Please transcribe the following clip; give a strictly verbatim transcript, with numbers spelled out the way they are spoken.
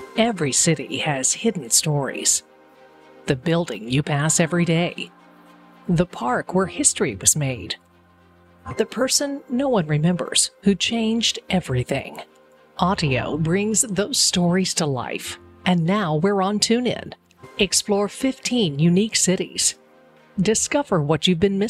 Every city has hidden stories. The building you pass every day. The park where history was made. The person no one remembers who changed everything. Audio brings those stories to life. And now we're on TuneIn. Explore fifteen unique cities. Discover what you've been missing.